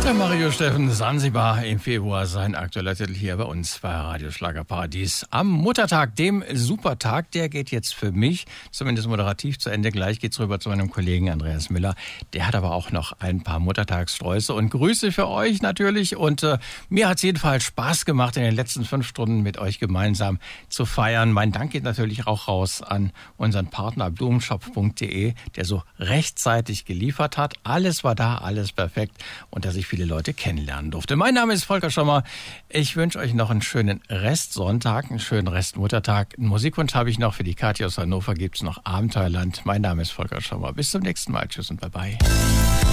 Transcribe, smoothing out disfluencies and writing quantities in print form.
Der Mario Steffen, Sansibar, im Februar sein aktueller Titel hier bei uns bei Radio Schlagerparadies. Am Muttertag, dem Supertag, der geht jetzt für mich zumindest moderativ zu Ende. Gleich geht's rüber zu meinem Kollegen Andreas Müller. Der hat aber auch noch ein paar Muttertagssträuße und Grüße für euch natürlich. Und mir hat's jedenfalls Spaß gemacht, in den letzten 5 Stunden mit euch gemeinsam zu feiern. Mein Dank geht natürlich auch raus an unseren Partner blumenshop.de, der so rechtzeitig geliefert hat. Alles war da, alles perfekt und dass ich viele Leute kennenlernen durfte. Mein Name ist Volker Schommer. Ich wünsche euch noch einen schönen Restsonntag, einen schönen Restmuttertag. Einen Musikwunsch habe ich noch für die Katja aus Hannover. Gibt's noch Abenteuerland. Mein Name ist Volker Schommer. Bis zum nächsten Mal. Tschüss und bye bye.